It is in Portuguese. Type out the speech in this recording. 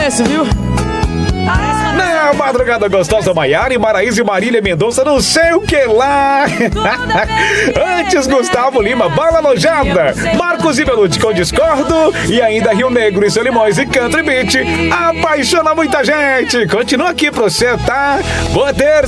sucesso, viu? Na madrugada gostosa, Maiara e Maraísa e Marília Mendonça, não sei o que lá. Antes, Gustavo Lima, Bala Alojada, Marcos e Belucci com Discordo, e ainda Rio Negro e Solimões e Country Beat, apaixona muita gente. Continua aqui pra você, tá? Boa terça.